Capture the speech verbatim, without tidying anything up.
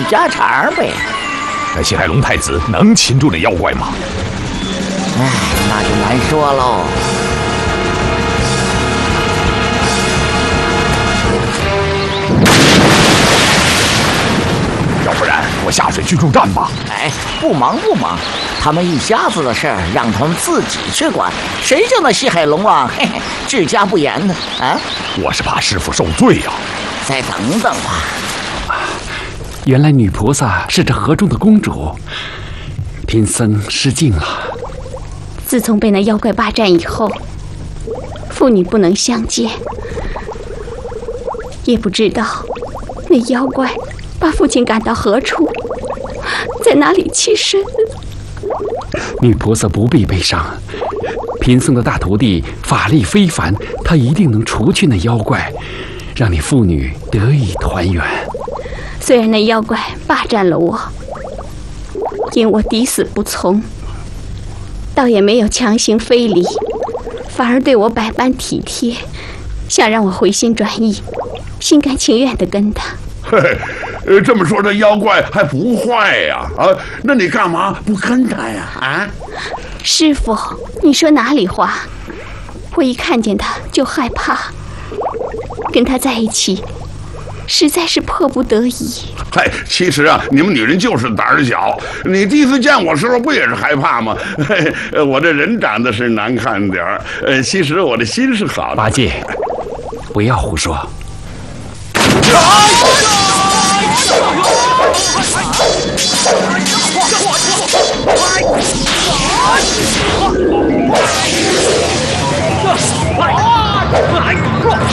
家常呗。 那西海龙太子能擒住那妖怪吗？ 哎，那就难说喽。 要不然我下水去助战吧。 哎，不忙不忙，他们一家子的事儿让他们自己去管，谁叫那西海龙王嘿嘿治家不严呢？啊！ 我是怕师傅受罪呀、啊。 再等等吧。 原来女菩萨是这河中的公主，贫僧失敬了。 自从被那妖怪霸占以后，父女不能相见，也不知道那妖怪把父亲赶到何处，在哪里栖身。 女菩萨不必悲伤，贫僧的大徒弟法力非凡，他一定能除去那妖怪，让你父女得以团圆。 虽然那妖怪霸占了我，因我抵死不从，倒也没有强行非礼，反而对我百般体贴，想让我回心转意，心甘情愿地跟他。 嘿，呃，这么说这妖怪还不坏呀？啊，那你干嘛不跟他呀？啊， 师父，你说哪里话？我一看见他就害怕，跟他在一起实在是迫不得已。 嗨，其实啊，你们女人就是胆儿小。你第一次见我时候不也是害怕吗？嘿，我这人长得是难看点儿，呃，其实我的心是好的。 八戒，不要胡说。